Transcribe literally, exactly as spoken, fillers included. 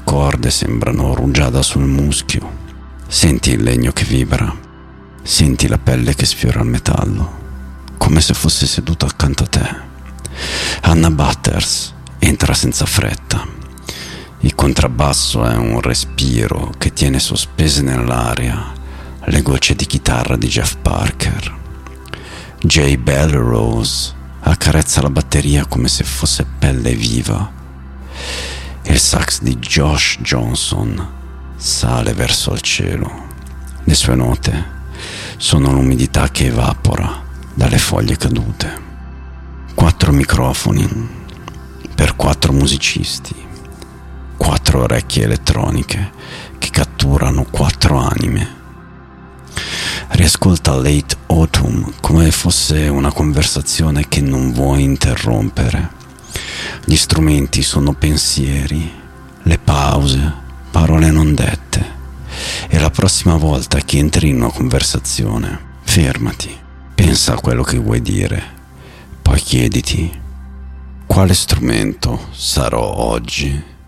corde sembrano rugiada sul muschio. Senti il legno che vibra, senti la pelle che sfiora il metallo, come se fosse seduta accanto a te. Anna Butters entra senza fretta. Il contrabbasso è un respiro che tiene sospese nell'aria le gocce di chitarra di Jeff Parker. Jay Belrose accarezza la batteria come se fosse pelle viva. Il sax di Josh Johnson sale verso il cielo. Le sue note sono l'umidità che evapora dalle foglie cadute. Quattro microfoni per quattro musicisti, quattro orecchie elettroniche che catturano quattro anime. Riascolta Late Autumn come fosse una conversazione che non vuoi interrompere. Gli strumenti sono pensieri, le pause, parole non dette. E la prossima volta che entri in una conversazione, fermati, pensa a quello che vuoi dire, poi chiediti: quale strumento sarò oggi?